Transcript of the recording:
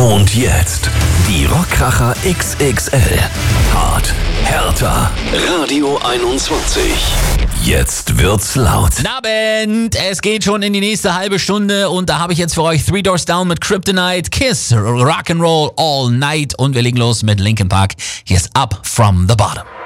Und jetzt die Rockkracher XXL. Hart, härter. Radio 21. Jetzt wird's laut. Guten Abend, es geht schon in die nächste halbe Stunde und da habe ich jetzt für euch Three Doors Down mit Kryptonite, Kiss, Rock'n'Roll All Night und wir legen los mit Linkin Park. Hier ist Up From The Bottom.